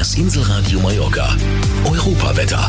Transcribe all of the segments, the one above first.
Das Inselradio Mallorca. Europawetter.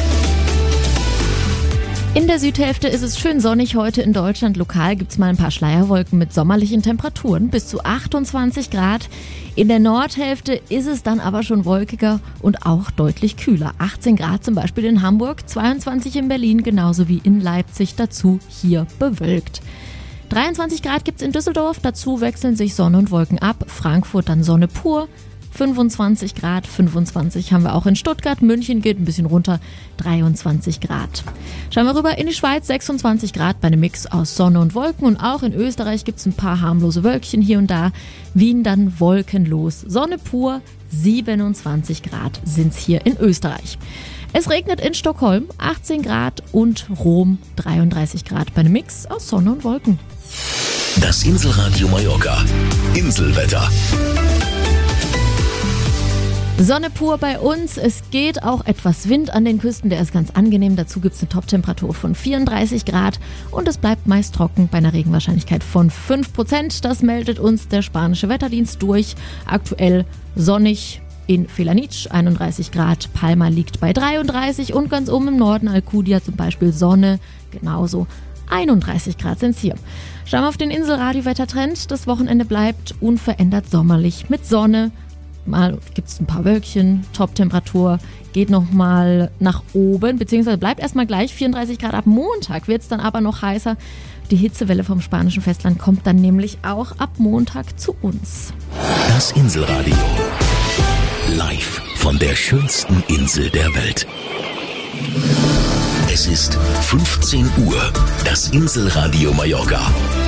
In der Südhälfte ist es schön sonnig heute in Deutschland. Lokal gibt es mal ein paar Schleierwolken mit sommerlichen Temperaturen bis zu 28 Grad. In der Nordhälfte ist es dann aber schon wolkiger und auch deutlich kühler. 18 Grad zum Beispiel in Hamburg, 22 in Berlin, genauso wie in Leipzig. Dazu hier bewölkt. 23 Grad gibt es in Düsseldorf, dazu wechseln sich Sonne und Wolken ab. Frankfurt dann Sonne pur. 25 Grad, 25 haben wir auch in Stuttgart. München geht ein bisschen runter, 23 Grad. Schauen wir rüber in die Schweiz, 26 Grad bei einem Mix aus Sonne und Wolken. Und auch in Österreich gibt es ein paar harmlose Wölkchen hier und da. Wien dann wolkenlos, Sonne pur, 27 Grad sind es hier in Österreich. Es regnet in Stockholm, 18 Grad und Rom, 33 Grad bei einem Mix aus Sonne und Wolken. Das Inselradio Mallorca. Inselwetter. Sonne pur bei uns, es geht auch etwas Wind an den Küsten, der ist ganz angenehm. Dazu gibt es eine Toptemperatur von 34 Grad und es bleibt meist trocken bei einer Regenwahrscheinlichkeit von 5%. Das meldet uns der spanische Wetterdienst durch. Aktuell sonnig in Felanitsch, 31 Grad, Palma liegt bei 33 und ganz oben im Norden Alcudia zum Beispiel Sonne, genauso 31 Grad sind es hier. Schauen wir auf den Inselradio-Wettertrend. Das Wochenende bleibt unverändert sommerlich mit Sonne. Mal gibt es ein paar Wölkchen, Top-Temperatur geht nochmal nach oben, beziehungsweise bleibt erstmal gleich, 34 Grad. Ab Montag wird es dann aber noch heißer. Die Hitzewelle vom spanischen Festland kommt dann nämlich auch ab Montag zu uns. Das Inselradio. Live von der schönsten Insel der Welt. Es ist 15 Uhr. Das Inselradio Mallorca.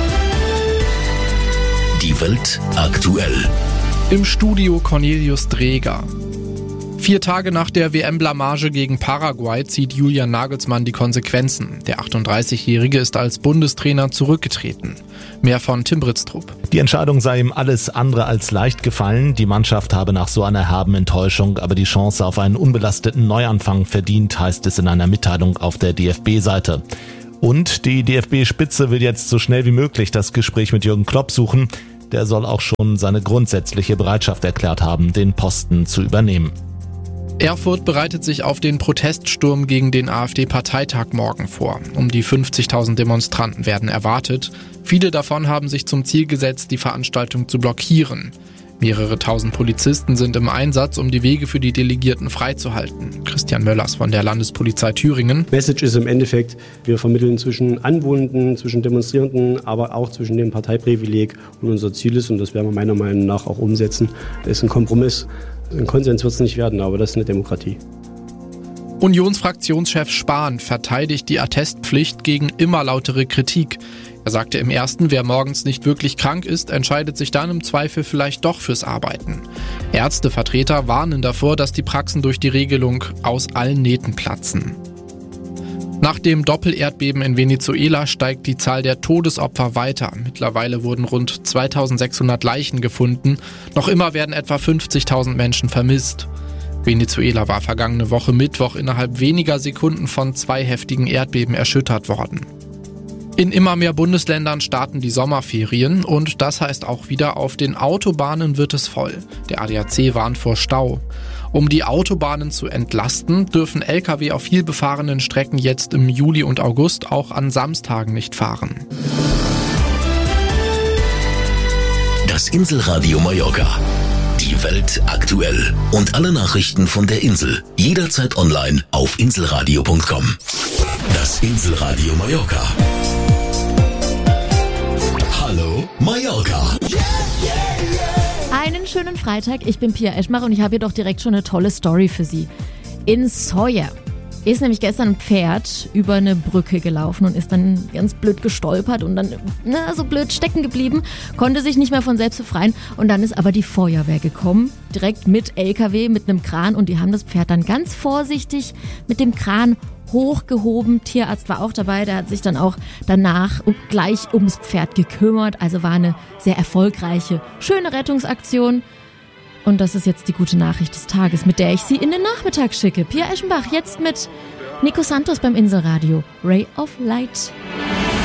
Die Welt aktuell. Im Studio Cornelius Dreger. 4 Tage nach der WM-Blamage gegen Paraguay zieht Julian Nagelsmann die Konsequenzen. Der 38-Jährige ist als Bundestrainer zurückgetreten. Mehr von Tim Britztrup. Die Entscheidung sei ihm alles andere als leicht gefallen. Die Mannschaft habe nach so einer herben Enttäuschung aber die Chance auf einen unbelasteten Neuanfang verdient, heißt es in einer Mitteilung auf der DFB-Seite. Und die DFB-Spitze will jetzt so schnell wie möglich das Gespräch mit Jürgen Klopp suchen. Der soll auch schon seine grundsätzliche Bereitschaft erklärt haben, den Posten zu übernehmen. Erfurt bereitet sich auf den Proteststurm gegen den AfD-Parteitag morgen vor. Um die 50.000 Demonstranten werden erwartet. Viele davon haben sich zum Ziel gesetzt, die Veranstaltung zu blockieren. Mehrere tausend Polizisten sind im Einsatz, um die Wege für die Delegierten freizuhalten. Christian Möllers von der Landespolizei Thüringen. Message ist im Endeffekt, wir vermitteln zwischen Anwohnenden, zwischen Demonstrierenden, aber auch zwischen dem Parteiprivileg und unser Ziel ist, und das werden wir meiner Meinung nach auch umsetzen, ist ein Kompromiss. Ein Konsens wird es nicht werden, aber das ist eine Demokratie. Unionsfraktionschef Spahn verteidigt die Attestpflicht gegen immer lautere Kritik. Er sagte im ersten, wer morgens nicht wirklich krank ist, entscheidet sich dann im Zweifel vielleicht doch fürs Arbeiten. Ärztevertreter warnen davor, dass die Praxen durch die Regelung aus allen Nähten platzen. Nach dem Doppelerdbeben in Venezuela steigt die Zahl der Todesopfer weiter. Mittlerweile wurden rund 2600 Leichen gefunden. Noch immer werden etwa 50.000 Menschen vermisst. Venezuela war vergangene Woche Mittwoch innerhalb weniger Sekunden von 2 heftigen Erdbeben erschüttert worden. In immer mehr Bundesländern starten die Sommerferien und das heißt auch wieder, auf den Autobahnen wird es voll. Der ADAC warnt vor Stau. Um die Autobahnen zu entlasten, dürfen Lkw auf viel befahrenen Strecken jetzt im Juli und August auch an Samstagen nicht fahren. Das Inselradio Mallorca. Die Welt aktuell. Und alle Nachrichten von der Insel. Jederzeit online auf inselradio.com. Das Inselradio Mallorca. Hallo Mallorca. Einen schönen Freitag, ich bin Pia Eschmach und ich habe hier doch direkt schon eine tolle Story für Sie. In Sawyer ist nämlich gestern ein Pferd über eine Brücke gelaufen und ist dann ganz blöd gestolpert und dann so blöd stecken geblieben, konnte sich nicht mehr von selbst befreien und dann ist aber die Feuerwehr gekommen, direkt mit LKW, mit einem Kran und die haben das Pferd dann ganz vorsichtig mit dem Kran hochgehoben. Tierarzt war auch dabei, der hat sich dann auch danach gleich ums Pferd gekümmert, also war eine sehr erfolgreiche, schöne Rettungsaktion. Und das ist jetzt die gute Nachricht des Tages, mit der ich Sie in den Nachmittag schicke. Pia Eschenbach jetzt mit Nico Santos beim Inselradio. Ray of Light.